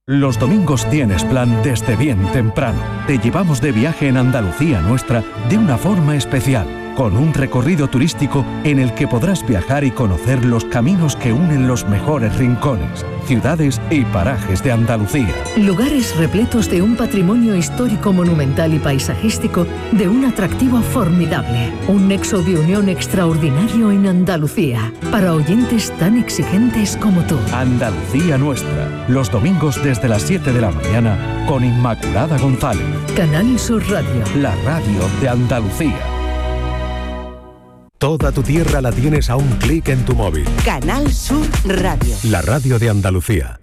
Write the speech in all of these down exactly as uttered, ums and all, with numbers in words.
Los domingos tienes plan desde bien temprano. Te llevamos de viaje en Andalucía nuestra de una forma especial, con un recorrido turístico en el que podrás viajar y conocer los caminos que unen los mejores rincones, ciudades y parajes de Andalucía. Lugares repletos de un patrimonio histórico, monumental y paisajístico de un atractivo formidable. Un nexo de unión extraordinario en Andalucía, para oyentes tan exigentes como tú. Andalucía nuestra, los domingos desde las siete de la mañana con Inmaculada González. Canal Sur Radio. La radio de Andalucía. Toda tu tierra la tienes a un clic en tu móvil. Canal Sur Radio. La radio de Andalucía.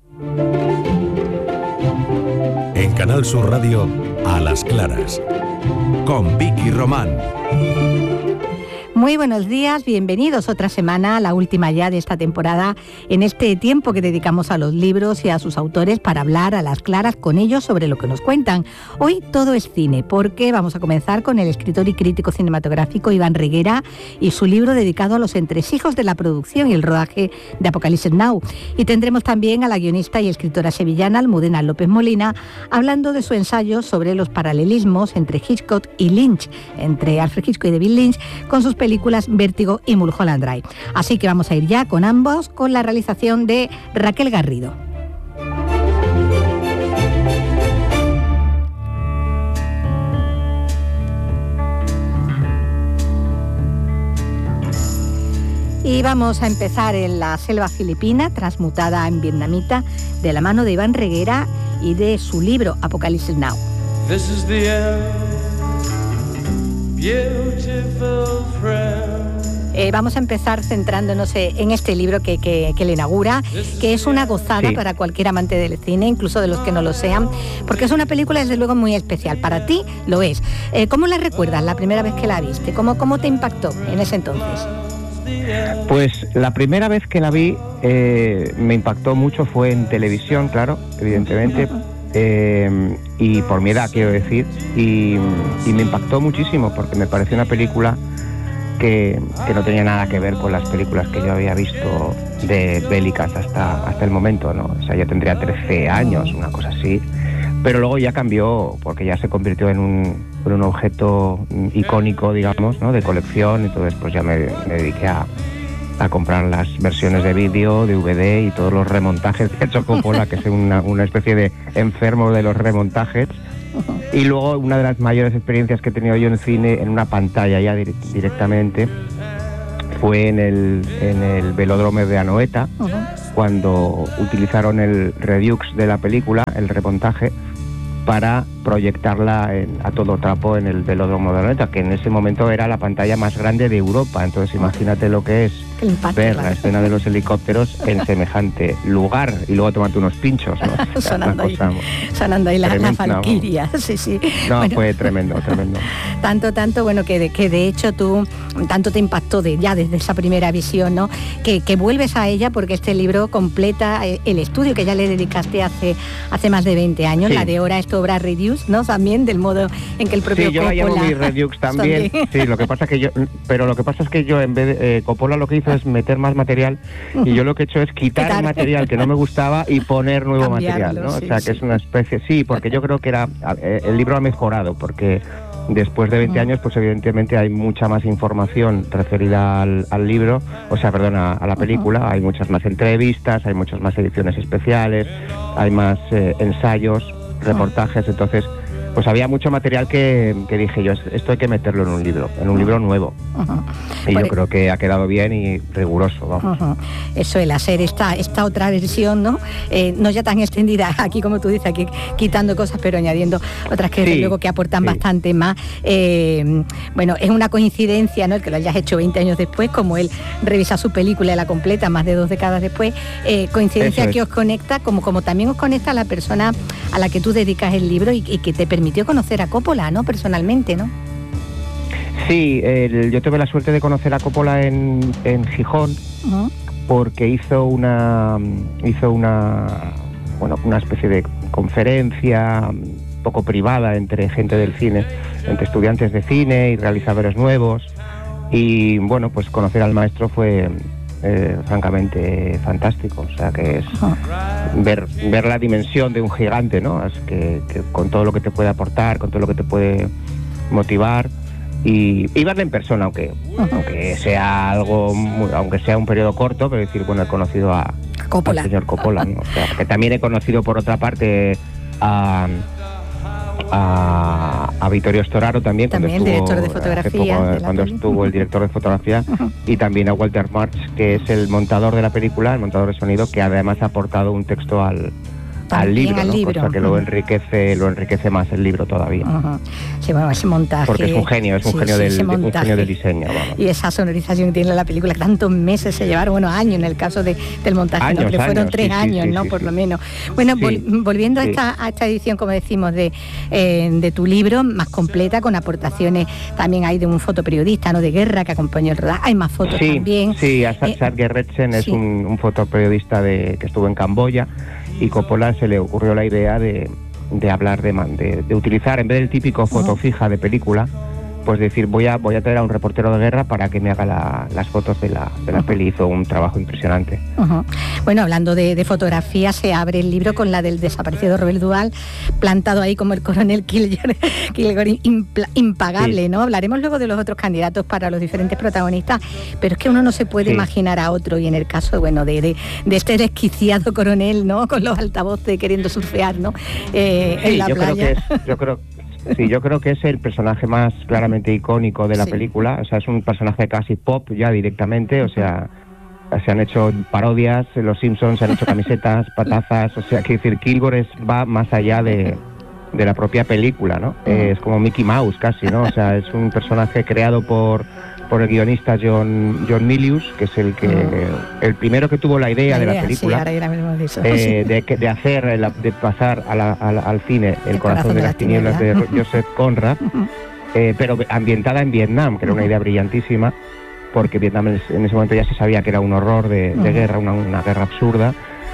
En Canal Sur Radio, A las Claras. Con Vicky Román. Muy buenos días, bienvenidos otra semana, la última ya de esta temporada, en este tiempo que dedicamos a los libros y a sus autores para hablar a las claras con ellos sobre lo que nos cuentan. Hoy todo es cine, porque vamos a comenzar con el escritor y crítico cinematográfico Iván Reguera y su libro dedicado a los entresijos de la producción y el rodaje de Apocalipsis Now. Y tendremos también a la guionista y escritora sevillana Almudena López Molina, hablando de su ensayo sobre los paralelismos entre Hitchcock y Lynch, entre Alfred Hitchcock y David Lynch, con sus películas Vértigo y Mulholland Drive. Así que vamos a ir ya con ambos, con la realización de Raquel Garrido. Y vamos a empezar en la selva filipina, transmutada en vietnamita, de la mano de Iván Reguera y de su libro Apocalipsis Now. This is the end. Eh, vamos a empezar centrándonos en este libro que, que, que le inaugura, que es una gozada, sí, para cualquier amante del cine, incluso de los que no lo sean, porque es una película desde luego muy especial. Para ti lo es. Eh, ¿Cómo la recuerdas la primera vez que la viste? ¿Cómo, cómo te impactó en ese entonces? Pues la primera vez que la vi eh, me impactó mucho, fue en televisión, claro, evidentemente. Uh-huh. Eh, y por mi edad, quiero decir, y, y me impactó muchísimo porque me pareció una película que, que no tenía nada que ver con las películas que yo había visto de bélicas hasta, hasta el momento, ¿no? O sea, yo tendría trece años, una cosa así, pero luego ya cambió porque ya se convirtió en un, en un objeto icónico, digamos, ¿no? De colección. Entonces pues ya me, me dediqué a a comprar las versiones de vídeo, de D V D y todos los remontajes que ha hecho Coppola, que es una, una especie de enfermo de los remontajes. Y luego una de las mayores experiencias que he tenido yo en cine, en una pantalla ya dir- directamente, fue en el, en el velódromo de Anoeta, uh-huh, cuando utilizaron el Redux de la película, el remontaje, para proyectarla en, a todo trapo en el velódromo de Anoeta, que en ese momento era la pantalla más grande de Europa. Entonces imagínate lo que es impacto, ver la escena de los helicópteros en semejante lugar y luego tomarte unos pinchos, ¿no? sonando, ahí, sonando ahí la, la Valquiria. No. Sí, sí. No, bueno, fue tremendo, tremendo. Tanto, tanto, bueno, que de, que de hecho tú, tanto te impactó de, ya desde esa primera visión, ¿no? Que, que vuelves a ella porque este libro completa el estudio que ya le dedicaste hace, hace más de veinte años, sí, la de Hora es tu obra Redux, ¿no? También del modo en que el propio sí, yo Coppola... la llamo mi Redux también. también. Sí, lo que pasa es que yo, pero lo que pasa es que yo en vez de, eh, Coppola lo que hizo es meter más material y yo lo que he hecho es quitar, quitar. material que no me gustaba y poner nuevo Cambiarlo, material, ¿no? Sí, o sea, que sí, es una especie, sí, porque yo creo que era, eh, el libro ha mejorado porque después de veinte años, pues evidentemente hay mucha más información referida al, al libro, o sea, perdona, a la película, uh-huh, hay muchas más entrevistas, hay muchas más ediciones especiales, hay más eh, ensayos, reportajes, entonces pues había mucho material que, que dije yo, esto hay que meterlo en un libro, en un libro nuevo. Uh-huh. Y Por yo creo que ha quedado bien y riguroso, vamos. Uh-huh. Eso, el hacer esta, esta otra versión, ¿no? Eh, no ya tan extendida, aquí como tú dices, aquí quitando cosas, pero añadiendo otras que sí, desde luego que aportan sí. bastante más. Eh, bueno, es una coincidencia, ¿no? El que lo hayas hecho veinte años después, como él revisa su película y la completa más de dos décadas después, eh, coincidencia que os conecta, como, como también os conecta a la persona a la que tú dedicas el libro y, y que te permitió conocer a Coppola, ¿no? Personalmente, ¿no? Sí, el, yo tuve la suerte de conocer a Coppola en, en Gijón, uh-huh, porque hizo una hizo una bueno una especie de conferencia un poco privada entre gente del cine, entre estudiantes de cine y realizadores nuevos, y bueno, pues conocer al maestro fue eh, francamente fantástico. O sea, que es ver, ver la dimensión de un gigante, ¿no? Es que, que con todo lo que te puede aportar, con todo lo que te puede motivar. Y, y verla en persona, aunque uh-huh. aunque sea algo, muy, aunque sea un periodo corto, pero decir, bueno, he conocido a Coppola. al señor Coppola, ¿no? O sea, que también he conocido por otra parte a a, a Vittorio Storaro también, también cuando el estuvo, director de fotografía poco, de cuando peli. estuvo el director de fotografía uh-huh. y también a Walter March, que es el montador de la película, el montador de sonido, que además ha aportado un texto al al libro, al ¿no? libro. Cosa que lo enriquece, lo enriquece más el libro todavía. Uh-huh. Sí, bueno, ese montaje. Porque es un genio, es un sí, genio sí, del, de, un genio del diseño, vamos. Y esa sonorización que tiene la película, que tantos meses se llevaron, bueno, años en el caso de, del montaje, años, ¿no? Que fueron años, tres sí, años, sí, ¿no? sí, Por sí. lo menos. Bueno, Sí, vol- volviendo sí. a, esta, a esta edición, como decimos, de, eh, de tu libro, más completa, con aportaciones también hay de un fotoperiodista, ¿no? De guerra que acompañó el rodaje. Hay más fotos sí, también. Sí, Asad Eh, Gerretsen es sí. un, un fotoperiodista de, que estuvo en Camboya, y Coppola se le ocurrió la idea de, de hablar de, de, de utilizar, en vez del típico foto Uh-huh. fija de película, pues decir, voy a voy a traer a un reportero de guerra para que me haga la, las fotos de la, de la Uh-huh. peli. Hizo un trabajo impresionante. Uh-huh. Bueno, hablando de, de fotografía, se abre el libro con la del desaparecido Robert Duvall, plantado ahí como el coronel Kilgore, Kilgore impla, impagable, sí. ¿no? Hablaremos luego de los otros candidatos para los diferentes protagonistas, pero es que uno no se puede sí. imaginar a otro, y en el caso, bueno, de, de, de este desquiciado coronel, ¿no? Con los altavoces queriendo surfear, ¿no? Eh, Sí, en la yo playa. creo que es, yo creo Sí, yo creo que es el personaje más claramente icónico de la sí. película. O sea, es un personaje casi pop ya directamente. O sea, se han hecho parodias, los Simpsons se han hecho camisetas, patazas. O sea, que decir, Kilgore es, va más allá de, de la propia película, ¿no? Eh, es como Mickey Mouse casi, ¿no? O sea, es un personaje creado por por el guionista John John Milius, que es el que uh-huh. el primero que tuvo la idea, la idea de la película, sí, ahora ya me de, eso. Eh, de, de hacer, de pasar a la, a la, al cine El, el corazón, corazón de las tinieblas de Joseph Conrad, uh-huh. eh, pero ambientada en Vietnam, que era una uh-huh. idea brillantísima, porque Vietnam en ese momento ya se sabía que era un horror de, de uh-huh. guerra, una, una guerra absurda,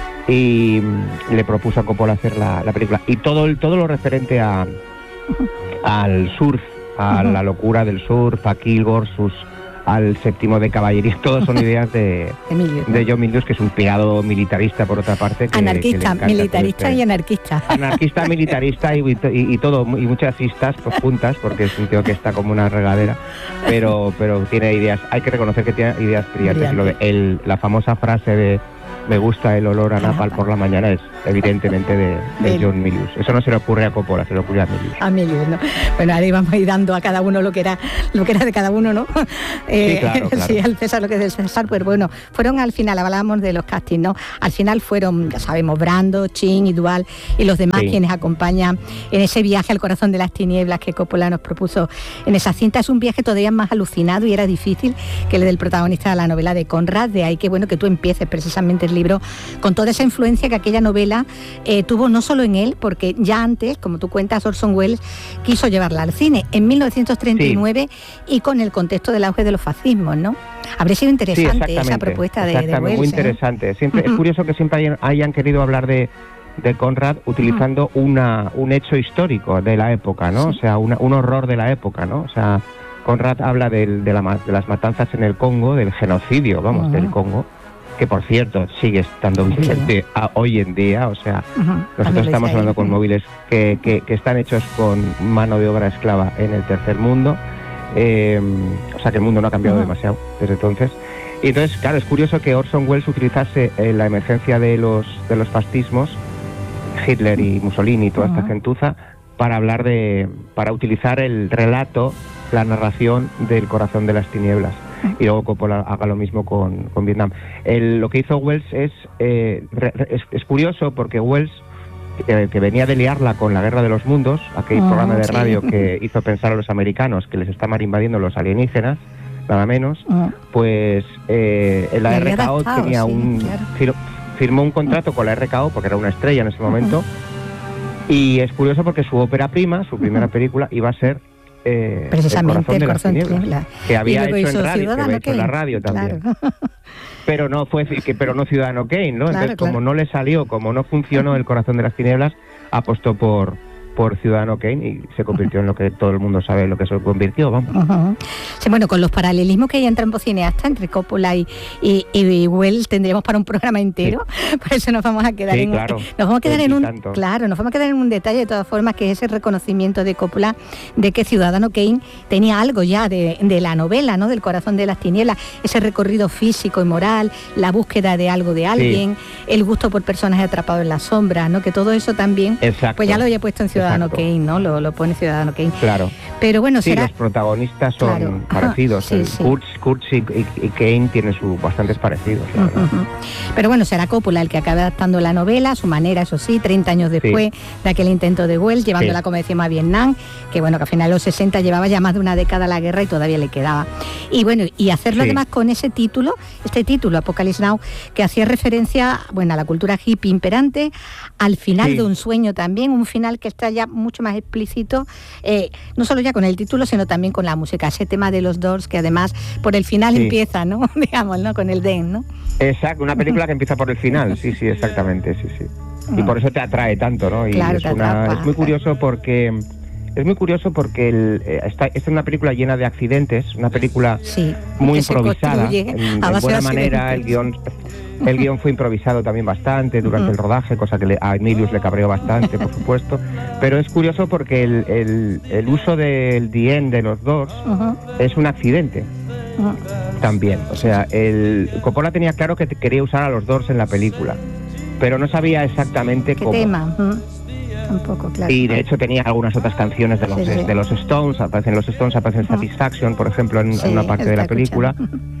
y le propuso a Coppola hacer la, la película. Y todo, el, todo lo referente a, uh-huh. al surf, a uh-huh. la locura del surf, a Kilgore, sus, al séptimo de caballería, todos son ideas de, Emilio, ¿no? de John Milius, que es un pegado militarista por otra parte. Que, anarquista, que militarista este, y anarquista. Anarquista, militarista y, y, y todo, y muchas cistas pues, juntas, porque es un tío que está como una regadera, pero, pero tiene ideas, hay que reconocer que tiene ideas brillantes. Y lo de el, la famosa frase de me gusta el olor a napal por la mañana es evidentemente de, de John Milius. Eso no se le ocurre a Coppola, se le ocurre a Milius. A Milius, ¿no? Bueno, ahora íbamos a ir dando a cada uno lo que era lo que era de cada uno, ¿no? Eh, sí, claro, claro. Sí, al César lo que es del César, pues bueno, fueron al final, hablábamos de los castings, ¿no? Al final fueron, ya sabemos, Brando, Chin y Duvall y los demás sí. quienes acompañan en ese viaje al corazón de las tinieblas que Coppola nos propuso en esa cinta. Es un viaje todavía más alucinado y era difícil que el del protagonista de la novela de Conrad, de ahí que bueno que tú empieces precisamente el libro con toda esa influencia que aquella novela eh, tuvo no solo en él, porque ya antes, como tú cuentas, Orson Welles quiso llevarla al cine en mil novecientos treinta y nueve sí. y con el contexto del auge de los fascismos, ¿no? Habría sido interesante sí, esa propuesta de, de Welles. Muy interesante. ¿eh? Siempre, uh-huh. Es curioso que siempre hayan, hayan querido hablar de, de Conrad utilizando uh-huh. una, un hecho histórico de la época, ¿no? Sí. O sea, una, un horror de la época, ¿no? O sea, Conrad habla del, de, la, de las matanzas en el Congo, del genocidio, vamos, uh-huh. del Congo, que por cierto sigue estando vigente sí. hoy en día. O sea, uh-huh. nosotros estamos hablando con móviles que, que, que están hechos con mano de obra esclava en el tercer mundo, eh, o sea que el mundo no ha cambiado uh-huh. demasiado desde entonces. Y entonces, claro, es curioso que Orson Welles utilizase eh, la emergencia de los de los fascismos, Hitler y Mussolini y toda uh-huh. esta gentuza, para hablar de, para utilizar el relato, la narración del corazón de las tinieblas. Y luego Coppola haga lo mismo con, con Vietnam. El, lo que hizo Welles es, eh, re, es, es curioso porque Welles, eh, que venía de liarla con la Guerra de los Mundos, aquel oh, programa de radio sí. que hizo pensar a los americanos que les estaban invadiendo los alienígenas, nada menos, oh. pues eh, en la R K O adaptado, tenía sí, un claro. fir, firmó un contrato oh. con la R K O porque era una estrella en ese momento, uh-huh. y es curioso porque su ópera prima, su primera uh-huh. película, iba a ser Eh, precisamente el corazón, el corazón de las tinieblas, que había hecho en radio, que había hecho en la radio también, claro. pero no fue que pero no Ciudadano Kane, ¿no? Claro, Entonces claro. como no le salió, como no funcionó el corazón de las tinieblas, apostó por por Ciudadano Kane y se convirtió en lo que todo el mundo sabe lo que se convirtió, vamos. Uh-huh. Sí, bueno, con los paralelismos que hay entre ambos cineastas, entre Coppola y, y, y Wells, tendremos para un programa entero, sí. Por eso nos vamos a quedar sí, en claro. un, nos vamos a quedar sí, en un tanto. claro, nos vamos a quedar en un detalle de todas formas, que es ese reconocimiento de Coppola de que Ciudadano Kane tenía algo ya de, de la novela, ¿no? Del corazón de las tinieblas, ese recorrido físico y moral, la búsqueda de algo de alguien, sí. El gusto por personajes atrapados en la sombra, ¿no? Que todo eso también, exacto. Pues ya lo había puesto en Ciudadano Exacto. Kane, ¿no? Lo, lo pone Ciudadano Kane. Claro. Pero bueno, sí, será... los protagonistas son claro. parecidos. Sí, el sí. Kurtz, Kurtz y, y, y Kane tienen sus bastantes parecidos, la verdad. Uh-huh. Pero bueno, será Coppola el que acabe adaptando la novela a su manera, eso sí, treinta años después sí. de aquel intento de Wells, llevándola, sí. como decíamos, a Vietnam, que bueno, que a finales de los sesenta llevaba ya más de una década la guerra y todavía le quedaba. Y bueno, y hacerlo sí. además con ese título, este título, Apocalypse Now, que hacía referencia, bueno, a la cultura hippie imperante, al final sí. de un sueño también, un final que está ya mucho más explícito, eh, no solo ya con el título, sino también con la música, ese tema de los Doors, que además por el final sí. empieza, ¿no? Digamos, ¿no? Con el Den, ¿no? Exacto, una película que empieza por el final, sí, sí, exactamente, sí, sí. Y por eso te atrae tanto, ¿no? Y claro, es, una, es muy curioso porque... Es muy curioso porque el, eh, esta, esta es una película llena de accidentes, una película sí, muy improvisada, en, en buena manera, el guión, el guión fue improvisado también bastante durante uh-huh. el rodaje, cosa que le, a Emilius le cabreó bastante, por supuesto, pero es curioso porque el, el, el uso del D N de los dos uh-huh. es un accidente. Uh-huh. También, o sea, el Coppola tenía claro que quería usar a los Doors en la película, pero no sabía exactamente ¿Qué cómo. tema? Uh-huh. Tampoco, claro. Y de hecho tenía algunas otras canciones de los, sí, sí. de los Stones, aparecen los Stones, aparecen uh-huh. Satisfaction, por ejemplo, en, sí, en una parte de la película.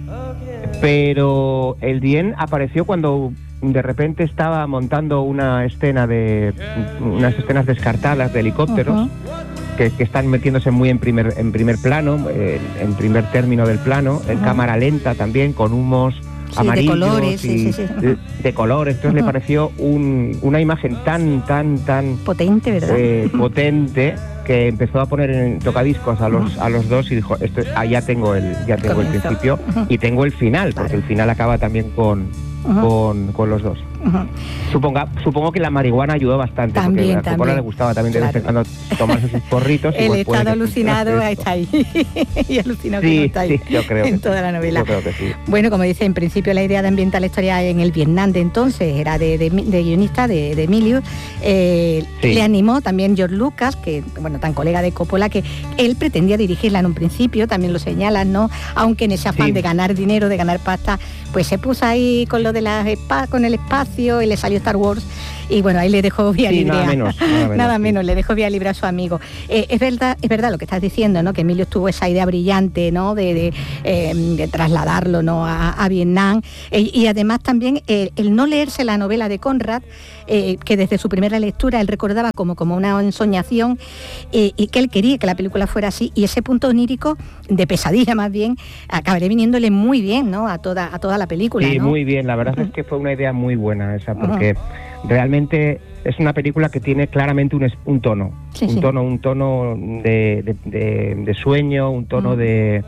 Pero el Dien apareció cuando de repente estaba montando una escena de unas escenas descartadas de helicópteros uh-huh. que, que están metiéndose muy en primer en primer plano, eh, en primer término del plano, en uh-huh. cámara lenta también, con humos sí, amarillos de colores, y sí, sí, sí. De, de colores. Entonces uh-huh. le pareció un, una imagen tan, tan, tan potente, ¿verdad? Eh, potente, que empezó a poner en tocadiscos a los uh-huh. a los dos y dijo, esto, ah, ya tengo el ya tengo el principio uh-huh. y tengo el final, porque vale. el final acaba también con uh-huh. con, con los dos. Uh-huh. Suponga, supongo que la marihuana ayudó bastante, también, porque a Coppola le gustaba también claro. de vez en cuando tomarse sus porritos. El estado alucinado está ahí. Y alucinado sí, que no está ahí. Sí, yo creo en que toda sí. la novela. Yo creo que sí. Bueno, como dice, en principio la idea de ambientar la historia en el Vietnam de entonces era de, de, de guionista, de, de Emilio. Eh, sí. Le animó también George Lucas, que, bueno, tan colega de Coppola, que él pretendía dirigirla en un principio, también lo señalan, ¿no? Aunque en ese afán sí. de ganar dinero, de ganar pasta, pues se puso ahí con lo de las spa, con el espacio y le salió Star Wars y bueno, ahí le dejó vía sí, libre nada a, menos, nada menos, nada sí. menos le dejó vía libre a su amigo. Eh, es verdad es verdad lo que estás diciendo, ¿no? Que Emilio tuvo esa idea brillante, ¿no? de, de, eh, de trasladarlo, ¿no? a, a Vietnam eh, y además también eh, el no leerse la novela de Conrad, eh, que desde su primera lectura él recordaba como, como una ensoñación eh, y que él quería que la película fuera así, y ese punto onírico de pesadilla más bien acabaré viniéndole muy bien, ¿no? a toda a toda la película, sí, ¿no? muy bien, la verdad uh-huh. es que fue una idea muy buena esa, porque uh-huh. realmente es una película que tiene claramente un, un tono, sí, un sí. tono, un tono de, de, de, de sueño, un tono uh-huh. de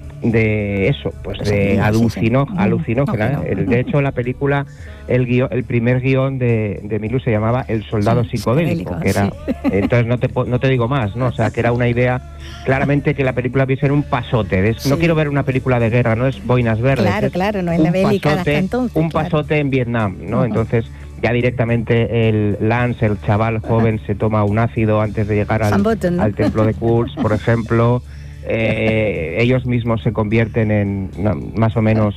de eso, pues de sí, alucino, sí, sí. alucinógena. No, no. De hecho, la película, el guión, el primer guión de, de Emilius se llamaba El soldado sí, psicodélico, que era, sí. entonces no te no te digo más, ¿no? O sea, que era una idea claramente que la película viese ser un pasote. Es, sí. No quiero ver una película de guerra, no es Boinas Verdes. Claro, es claro, no es la bélica hasta entonces. Un claro. pasote en Vietnam, ¿no? Uh-huh. Entonces ya directamente el Lance, el chaval joven, uh-huh. se toma un ácido antes de llegar al, Button, ¿no? al templo de Kurtz, por ejemplo. Eh, ellos mismos se convierten en no, más o menos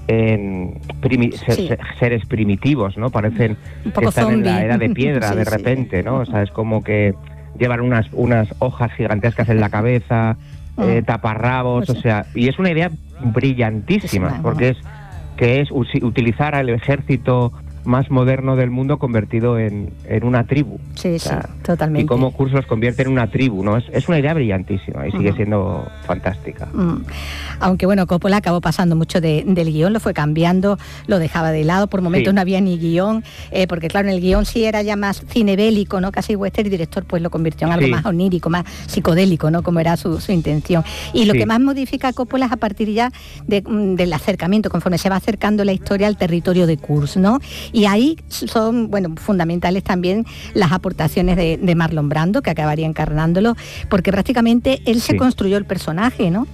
en primi- sí. ser, seres primitivos, ¿no? Parecen que están zombie. En la era de piedra sí, de repente, sí. ¿no? O sea, es como que llevan unas unas hojas gigantescas en la cabeza, uh-huh. eh, taparrabos, pues, o sea, y es una idea brillantísima, sí, porque es que es us- utilizar al ejército más moderno del mundo convertido en, en una tribu. Sí, o sea, sí, totalmente. Y cómo Kurtz los convierte en una tribu, ¿no? Es, es una idea brillantísima y sigue uh-huh. siendo fantástica. Uh-huh. aunque bueno, Coppola acabó pasando mucho de, del guión, lo fue cambiando, lo dejaba de lado, por momentos sí. no había ni guión, eh, porque claro, en el guión sí era ya más cine bélico, ¿no? Casi western, y el director pues lo convirtió en algo sí. más onírico, más psicodélico, ¿no? Como era su, su intención. Y lo sí. que más modifica Coppola es a partir ya de, del acercamiento, conforme se va acercando la historia al territorio de Kursk, ¿no? Y ahí son, bueno, fundamentales también las aportaciones de, de Marlon Brando, que acabaría encarnándolo, porque prácticamente él se sí. construyó el personaje, ¿no?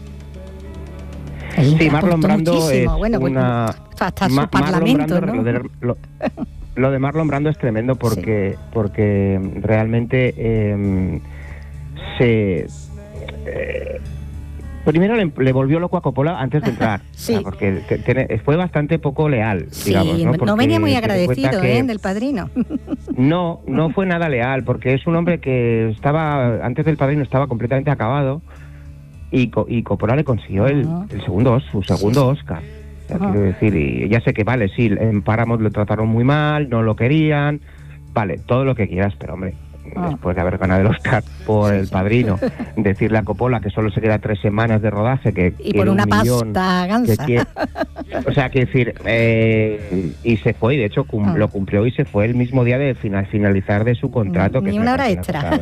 Él sí, Marlon Brando muchísimo. es bueno, una... hasta Ma- su parlamento, Brando, ¿no? Lo de, lo, lo de Marlon Brando es tremendo porque, sí. porque realmente eh, se... Eh, primero le, le volvió loco a Coppola antes de entrar, sí. o sea, porque te, te, fue bastante poco leal, sí, digamos, ¿no? no venía muy agradecido que, ¿eh? del Padrino. No, no fue nada leal, porque es un hombre que estaba, antes del Padrino estaba completamente acabado, y, y Coppola le consiguió el, uh-huh. el segundo, su segundo sí, sí. Oscar. O sea, uh-huh. quiero decir, y ya sé que vale, sí, en Paramount lo trataron muy mal, no lo querían, vale, todo lo que quieras, pero hombre, oh. después de haber ganado el Oscar por sí, El Padrino, sí. decirle a Coppola que solo se queda tres semanas de rodaje, que y por una un pasta gansa. Que o sea, quiero decir, eh, y se fue, y de hecho cum, oh. lo cumplió y se fue el mismo día de final, finalizar de su contrato. Ni que una hora extra.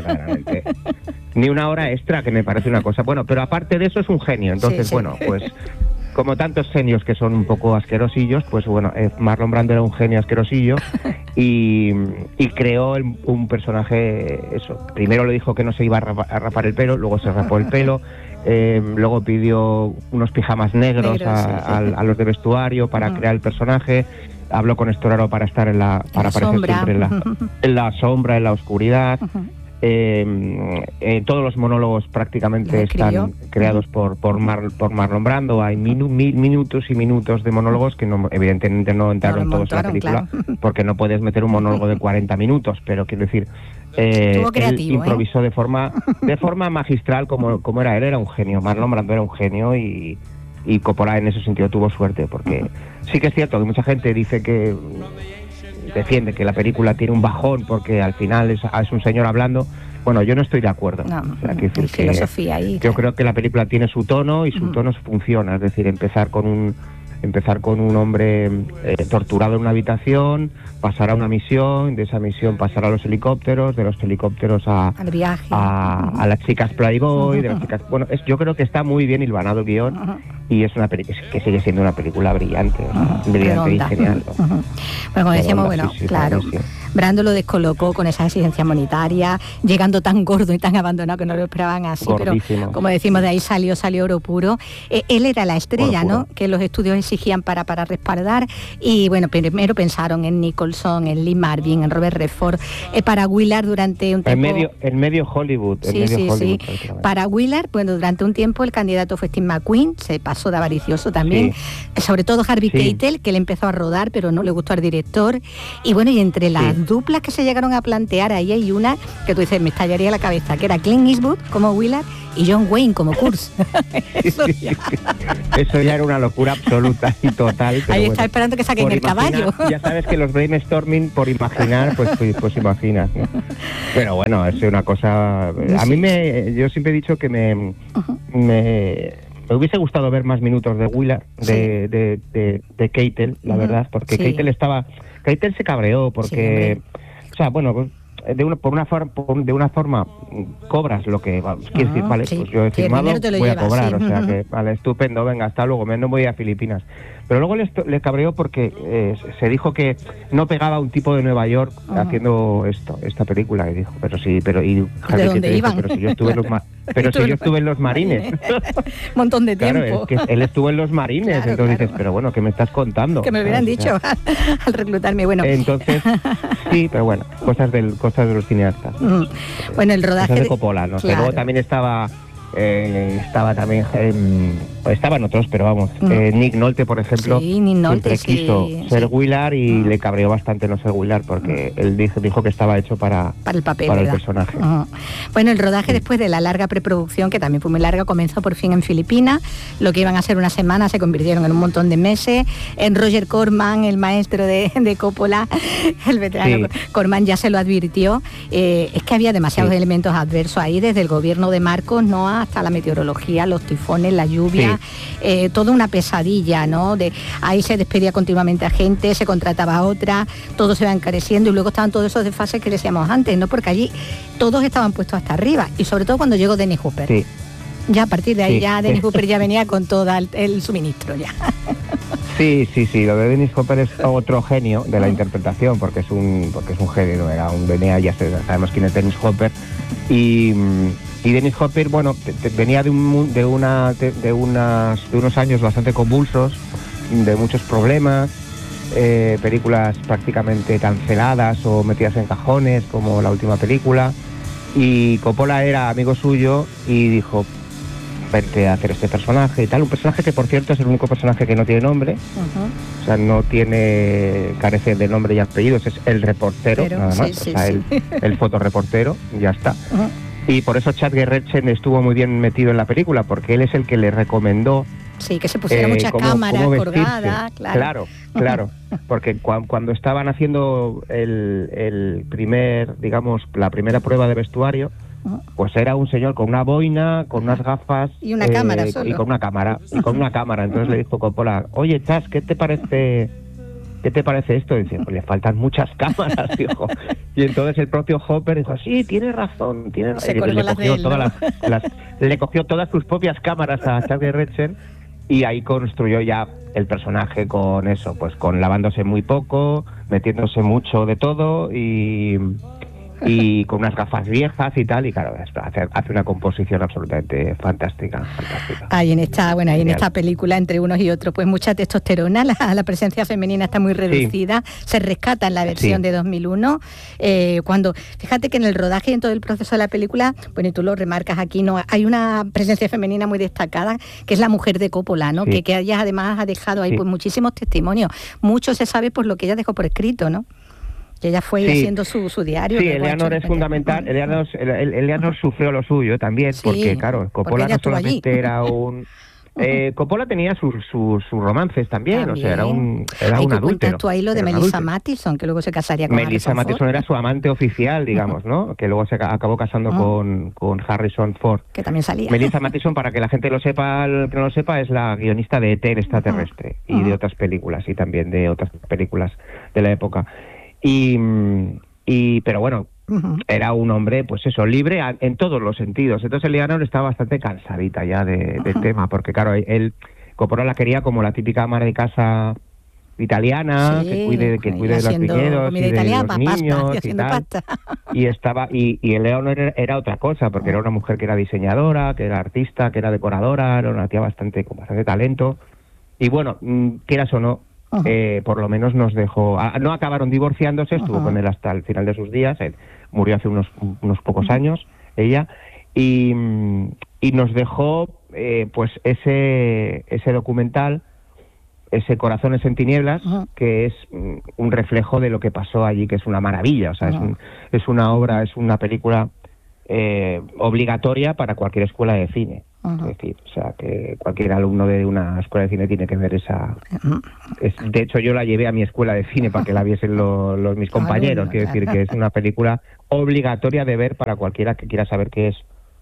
Ni una hora extra, que me parece una cosa. Bueno, pero aparte de eso es un genio, entonces, sí, sí. bueno, pues... Como tantos genios que son un poco asquerosillos, pues bueno, eh, Marlon Brando era un genio asquerosillo y, y creó el, un personaje, eso, primero le dijo que no se iba a, rapa, a rapar el pelo, luego se rapó el pelo, eh, luego pidió unos pijamas negros Negro, a, sí, sí. A, a los de vestuario para uh-huh. crear el personaje, habló con Storaro para estar en la, para aparecer sombra. siempre en la, en la sombra, en la oscuridad. Uh-huh. Eh, eh, todos los monólogos prácticamente están creados por por, Mar, por Marlon Brando. Hay minu, mil minutos y minutos de monólogos que no, evidentemente no entraron no todos en la película, claro. porque no puedes meter un monólogo de cuarenta minutos, pero quiero decir, eh, creativo, él improvisó ¿eh? de forma de forma magistral como, como era él, era un genio. Marlon Brando era un genio y, y Coppola en ese sentido tuvo suerte, porque sí que es cierto que mucha gente dice que defiende que la película tiene un bajón porque al final es, es un señor hablando. Bueno, yo no estoy de acuerdo. No, o sea, que hay filosofía ahí. Yo claro. creo que la película tiene su tono y su uh-huh. tono funciona. Es decir, empezar con un empezar con un hombre eh, torturado en una habitación, pasar a una misión, de esa misión pasar a los helicópteros, de los helicópteros a al viaje, a, uh-huh. a las chicas Playboy, uh-huh. de las chicas. Bueno, es, yo creo que está muy bien hilvanado el guión uh-huh. y es una película que sigue siendo una película brillante, uh-huh. brillante Redonda. y genial. Uh-huh. Bueno, como decíamos, bueno, sí, sí, claro. Sí. Brando lo descolocó con esa exigencia monetaria, llegando tan gordo y tan abandonado que no lo esperaban así, Gordísimo. Pero como decimos, de ahí salió, salió oro puro. Eh, él era la estrella, ¿no? Que los estudios exigían para, para respaldar, y bueno, primero pensaron en Nicholson, en Lee Marvin, en Robert Redford, eh, para Willard durante un tiempo... En medio, en medio Hollywood. En sí, medio sí, Hollywood, sí. Para Willard, bueno, durante un tiempo el candidato fue Steve McQueen, se pasó de avaricioso también, sí. sobre todo Harvey sí. Keitel, que le empezó a rodar, pero no le gustó al director, y bueno, y entre las sí. duplas que se llegaron a plantear, ahí hay una que tú dices, me estallaría la cabeza, que era Clint Eastwood como Willard y John Wayne como Kurz. Eso, ya. Eso ya era una locura absoluta y total. Pero ahí bueno, está esperando que saquen el caballo. Ya sabes que los brainstorming, por imaginar, pues pues, pues imaginas, ¿no? Pero bueno, es una cosa... A mí me... Yo siempre he dicho que me... Uh-huh. me Me hubiese gustado ver más minutos de Willard, de, sí. de, de, de, de Keitel, la uh-huh. verdad, porque sí. Keitel estaba... Keitel se cabreó porque... Sí, o sea, bueno, de una, por una forma, de una forma cobras lo que... Quieres uh-huh, decir, vale, sí. pues yo he firmado, voy lleva, a cobrar, sí. o sea que, vale, estupendo, venga, hasta luego, me no voy a Filipinas. Pero luego le, le cabreó porque eh, se dijo que no pegaba un tipo de Nueva York uh-huh. haciendo esto, esta película, y dijo, pero sí, pero... Y, ¿De dónde dijo, iban? Pero si yo estuve en los, ma- pero si yo estuve en los marines. Montón de tiempo. Claro, es que él estuvo en los marines, claro, entonces claro. dices, pero bueno, ¿qué me estás contando? Que me hubieran ¿sabes? dicho al reclutarme, bueno. Entonces, sí, pero bueno, cosas del cosas de los cineastas. Mm. Bueno, el rodaje cosas de Coppola, ¿no? Claro. Luego también estaba... Eh, estaba también eh, estaban otros, pero vamos, mm. eh, Nick Nolte, por ejemplo, sí, Nick Nolte, siempre quiso sí, ser sí. Willard y mm. le cabreó bastante no ser Willard porque mm. él dijo, dijo que estaba hecho para, para el papel, para el ¿verdad? personaje. Uh-huh. Bueno, el rodaje, sí. después de la larga preproducción, que también fue muy larga, comenzó por fin en Filipinas. Lo que iban a ser una semana se convirtieron en un montón de meses. En Roger Corman, el maestro de, de Coppola, el veterano sí. Corman ya se lo advirtió. Eh, es que había demasiados sí. elementos adversos ahí, desde el gobierno de Marcos, ¿no? hasta la meteorología, los tifones, la lluvia, sí. eh, toda una pesadilla, ¿no? De, ahí se despedía continuamente a gente, se contrataba a otra, todo se va encareciendo y luego estaban todos esos desfases que decíamos antes, ¿no? Porque allí todos estaban puestos hasta arriba y sobre todo cuando llegó Dennis Hopper. Sí. Ya a partir de ahí sí. ya Dennis Hopper ya venía con todo el, el suministro ya. Sí, sí, sí, lo de Dennis Hopper es otro genio de la interpretación, porque es un porque es un genio, era un venía, ya sabemos quién es Dennis Hopper, y, y Dennis Hopper, bueno, te, te, venía de un de una de, de unas de unos años bastante convulsos, de muchos problemas, eh, películas prácticamente canceladas o metidas en cajones, como la última película, y Coppola era amigo suyo y dijo: vente a hacer este personaje y tal, un personaje que por cierto es el único personaje que no tiene nombre, uh-huh. o sea, no tiene, carece de nombre y apellidos, es el reportero, Pero, nada más, sí, o sea, sí, el, sí. el fotoreportero, ya está. Uh-huh. Y por eso Chad Gerretsen estuvo muy bien metido en la película, porque él es el que le recomendó. Sí, que se pusiera eh, muchas cómo, cámaras cómo colgadas, claro. Claro, claro, porque cu- cuando estaban haciendo el, el primer, digamos, la primera prueba de vestuario, pues era un señor con una boina, con unas gafas y una eh, cámara solo. y con una cámara y con una cámara. Entonces le dijo Coppola: oye, Chas, ¿qué te parece qué te parece esto? Y dice: pues le faltan muchas cámaras, hijo. Y entonces el propio Hopper dijo: sí, tiene razón, tiene razón. Y le cogió él, todas ¿no? las, las le cogió todas sus propias cámaras a Chad Gerretsen y ahí construyó ya el personaje con eso, pues con lavándose muy poco, metiéndose mucho de todo y y con unas gafas viejas y tal, y claro, hace, hace una composición absolutamente fantástica, fantástica. Ahí en esta, bueno, ahí en esta película, entre unos y otros, pues mucha testosterona, la, la presencia femenina está muy reducida, sí. se rescata en la versión sí. de dos mil uno, eh, cuando, fíjate que en el rodaje y en todo el proceso de la película, bueno, y tú lo remarcas aquí, no hay una presencia femenina muy destacada, que es la mujer de Coppola, ¿no? Sí. Que, que ella además ha dejado ahí sí. pues muchísimos testimonios, mucho se sabe por lo que ella dejó por escrito, ¿no? Que ella fue sí. haciendo su, su diario. Sí, Eleanor es fundamental. Eleanor, Eleanor sufrió lo suyo también, sí, porque claro, Coppola no solamente allí. era un... Eh, Coppola tenía sus, sus, sus romances también, también, o sea, era un, era un adúltero. Tú ahí lo de Melissa Mathison, que luego se casaría con Melissa Harrison Mathison Ford. Era su amante oficial, digamos, ¿no? Que luego se acabó casando uh-huh. con, con Harrison Ford. Que también salía. Melissa Mathison, para que la gente lo sepa, el que no lo sepa, es la guionista de E T, el extraterrestre, uh-huh. y de otras películas, y también de otras películas de la época. Y, y pero bueno, uh-huh. era un hombre, pues eso, libre a, en todos los sentidos. Entonces Eleanor estaba bastante cansadita ya de, uh-huh. del tema, porque claro, él, Coppola la quería como la típica ama de casa italiana, sí, que cuide, que cuide de los viñedos y de italiana, los niños pasta, y, y tal. Pasta. Y estaba, y, y Eleanor era, era otra cosa, porque era una mujer que era diseñadora, que era artista, que era decoradora, era una tía bastante, con bastante talento. Y bueno, quieras o no, Uh-huh. Eh, por lo menos nos dejó, a, no acabaron divorciándose, estuvo uh-huh. con él hasta el final de sus días, él murió hace unos, unos pocos uh-huh. años, ella, y, y nos dejó eh, pues ese, ese documental, ese Corazones en Tinieblas, uh-huh. que es un reflejo de lo que pasó allí, que es una maravilla, o sea, uh-huh. es, un, es una obra, es una película eh, obligatoria para cualquier escuela de cine. Uh-huh. Es decir, o sea, que cualquier alumno de una escuela de cine tiene que ver esa... Uh-huh. Es, de hecho, yo la llevé a mi escuela de cine para que la viesen lo, los, mis compañeros. Quiero decir que es una película obligatoria de ver para cualquiera que quiera saber qué es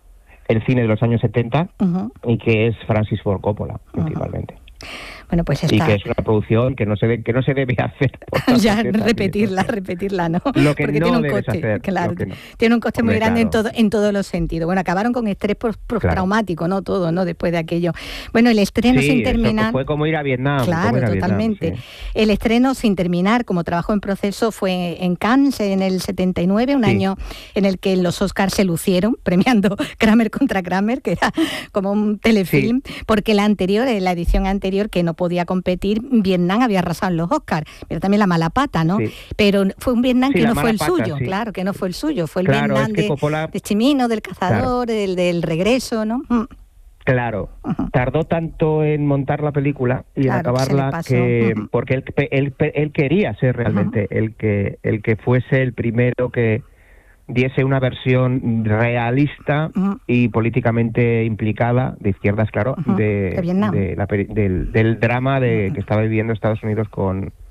el cine de los años setenta uh-huh. y que es Francis Ford Coppola, principalmente. Uh-huh. Bueno, pues está... Y que es una producción que no se, de, que no se debe hacer. Ya, repetirla, repetirla, ¿no? Lo que Porque no tiene un debes coste, hacer. claro, que no. Tiene un coste Hombre, muy grande claro. en, todo, en todos los sentidos. Bueno, acabaron con estrés postraumático, claro. ¿no? Todo, ¿no? Después de aquello. Bueno, el estreno sí, sin terminar... Eso fue como ir a Vietnam. Claro, ir a totalmente. Vietnam, sí. El estreno sin terminar, como trabajo en proceso, fue en Cannes en el setenta y nueve, un sí. año en el que los Oscars se lucieron, premiando Kramer contra Kramer, que era como un telefilm, sí. porque la anterior, la edición anterior, que no podía competir, Vietnam había arrasado en los Oscars, pero también la mala pata, ¿no? Sí. Pero fue un Vietnam sí, que no fue el pata, suyo, sí. claro, que no fue el suyo, fue el claro, Vietnam es que de, Coppola... de Chimino, del cazador, claro. del, del regreso, ¿no? Mm. Claro, uh-huh. tardó tanto en montar la película y claro, en acabarla que, que uh-huh. porque él, él, él quería ser realmente uh-huh. el que el que fuese el primero que diese una versión realista uh-huh. y políticamente implicada, de izquierdas, claro, uh-huh. de, de, de la, del, del drama de uh-huh. que estaba viviendo Estados Unidos con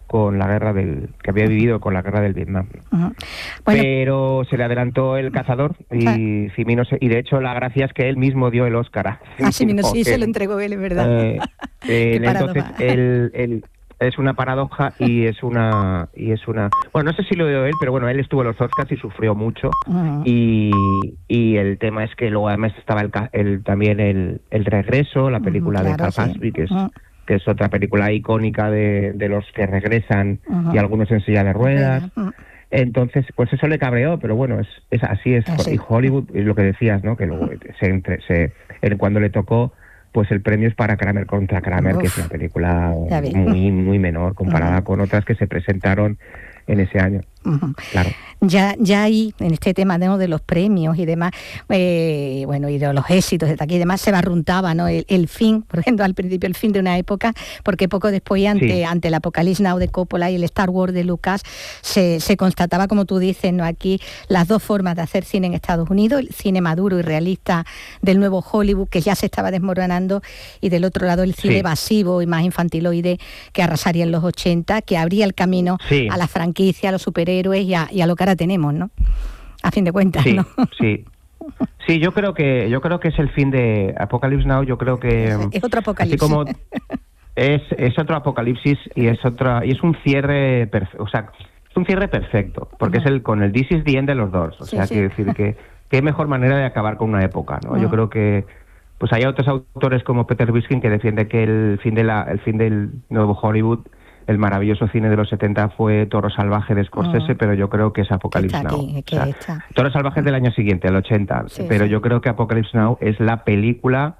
con la guerra del que había vivido con la guerra del Vietnam. Uh-huh. Bueno, pero se le adelantó El cazador y uh-huh. Cimino se, y de hecho la gracia es que él mismo dio el Oscar a ah, Cimino, sí, que, se lo entregó él, es verdad. Eh, eh, entonces él, él es una paradoja y es una y es una bueno, no sé si lo dio él, pero bueno, él estuvo en los Oscars y sufrió mucho. Uh-huh. y, y el tema es que luego además estaba el, el también el, el Regreso, la película uh-huh, claro, de Hal Ashby, sí. que es uh-huh. que es otra película icónica de, de los que regresan uh-huh. y algunos en silla de ruedas. Uh-huh. Entonces, pues eso le cabreó, pero bueno, es, es así es. Así. Y Hollywood, es lo que decías, ¿no? Que luego se, entre, se él, cuando le tocó, pues el premio es para Kramer contra Kramer, Uf. que es una película muy muy menor comparada uh-huh. con otras que se presentaron en ese año. Uh-huh. Claro. Ya, ya ahí, en este tema ¿no? de los premios y demás, eh, bueno, y de los éxitos de aquí y demás, se barruntaba, ¿no? El, el fin, por ejemplo, al principio el fin de una época, porque poco después, ante, sí. ante el Apocalipsis Now de Coppola y el Star Wars de Lucas, se, se constataba, como tú dices, ¿no? Aquí las dos formas de hacer cine en Estados Unidos, el cine maduro y realista del nuevo Hollywood, que ya se estaba desmoronando, y del otro lado el cine sí. evasivo y más infantiloide, que arrasaría en los ochenta, que abría el camino sí. a la franquicia, a los superhéroes, Y a, y a lo que ahora tenemos, ¿no? A fin de cuentas, sí, ¿no? Sí, sí. Yo creo que yo creo que es el fin de Apocalypse Now. Yo creo que es, es otro apocalipsis. Así como es es otro apocalipsis y es otra y es un cierre, perfe- o sea, es un cierre perfecto, porque uh-huh. es el con el This is the end de los dos. O sí, sea, sí. quiere decir que qué mejor manera de acabar con una época, ¿no? Uh-huh. Yo creo que pues hay otros autores como Peter Wiskin que defiende que el fin de la el fin del nuevo Hollywood, el maravilloso cine de los setenta fue Toro Salvaje de Scorsese, uh-huh. pero yo creo que es Apocalypse Now. Aquí, o sea, Toro Salvaje es del año siguiente, el ochenta, sí, pero sí. yo creo que Apocalypse Now es la película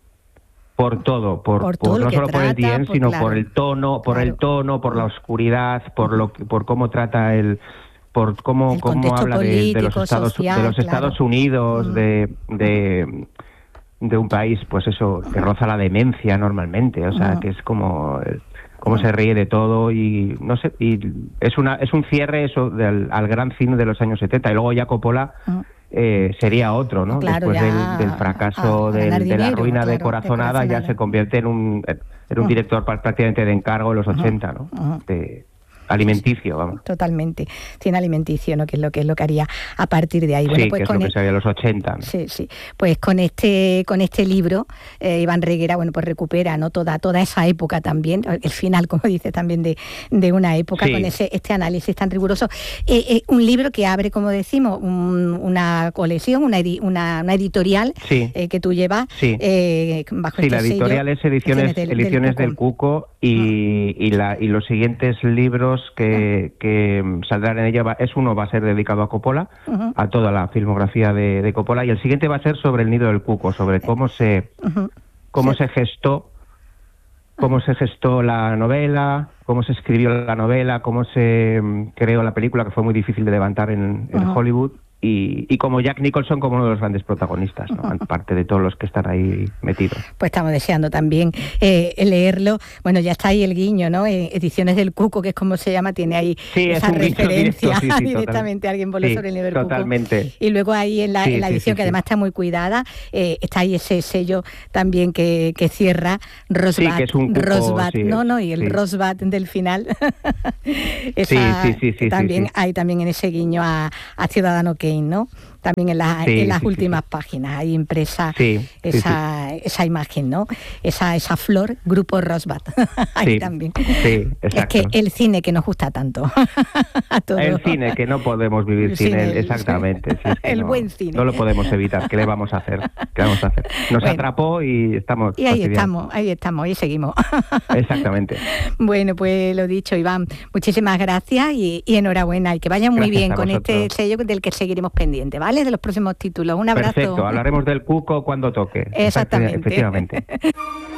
por todo, por, por, todo por no solo trata, por el guion, sino claro, por el tono, por claro. el tono, por la oscuridad, por lo por cómo trata el por cómo cómo habla de, de los Estados social, de los Estados claro. Unidos, uh-huh. de, de de un país, pues eso, que roza la demencia normalmente, o sea, uh-huh. que es como cómo se ríe de todo y no sé, y es una es un cierre eso del, al gran cine de los años setenta, y luego ya Coppola uh-huh. eh, sería otro, ¿no? Claro, después del, del fracaso, a, a del, de dinero, la ruina claro, de Corazonada, de ya se convierte en un en un uh-huh. director prácticamente de encargo en los ochenta, ¿no? Uh-huh. De, alimenticio, vamos. Totalmente, cine alimenticio, ¿no? Que es lo que es lo que haría a partir de ahí. Bueno, sí, pues que con es lo el... que sería los ochenta, ¿no? Sí, sí. Pues con este con este libro, eh, Iván Reguera, bueno, pues recupera, ¿no? Toda toda esa época también, el final, como dice, también de, de una época, sí. con ese este análisis tan riguroso. Eh, eh, un libro que abre, como decimos, un, una colección, una, edi, una, una editorial sí. eh, que tú llevas sí. eh, bajo sí, este la editorial sello, es Ediciones, del, ediciones del, Cuco. del Cuco y, uh-huh. y, la, y los siguientes libros que, que saldrán en ella, va, es uno va a ser dedicado a Coppola, uh-huh. a toda la filmografía de, de Coppola, y el siguiente va a ser sobre el nido del cuco, sobre cómo se uh-huh. cómo sí. se gestó cómo se gestó la novela, cómo se escribió la novela, cómo se creó la película, que fue muy difícil de levantar en, en uh-huh. Hollywood. Y, y como Jack Nicholson como uno de los grandes protagonistas, ¿no? Aparte de todos los que están ahí metidos. Pues estamos deseando también eh, leerlo. Bueno, ya está ahí el guiño, ¿no? Eh, Ediciones del Cuco, que es como se llama, tiene ahí sí, esa referencia directo, sí, sí, directamente total. a alguien voló sí, sobre el nivel totalmente. Cuco. Y luego ahí en la, sí, en la sí, edición, sí, que sí. además está muy cuidada, eh, está ahí ese sello también que, que cierra Rosbat, sí, que es un cuco, Rosbat, sí, ¿no? ¿no? Y el sí. Rosbat del final. Esa, sí, sí, sí, sí, también sí, sí. hay también en ese guiño a, a Ciudadano Kane, ¿no? También en, la, sí, en las sí, últimas sí, sí. páginas hay impresa sí, esa, sí, sí. esa imagen, ¿no? Esa, esa flor, Grupo Rosbat, ahí sí, también. Sí, exacto. Es que el cine que nos gusta tanto. A todos. El cine que no podemos vivir el sin cine, él, exactamente. Si es que el no, buen cine. No lo podemos evitar, ¿qué le vamos a hacer? ¿Qué vamos a hacer? Nos bueno, atrapó y estamos... Y ahí estamos, ahí estamos, y seguimos. Exactamente. Bueno, pues lo dicho, Iván, muchísimas gracias y, y enhorabuena, y que vaya muy gracias bien con este sello del que seguiremos pendientes, ¿vale? De los próximos títulos. Un abrazo. Perfecto, hablaremos del cuco cuando toque. Exactamente. Efectivamente.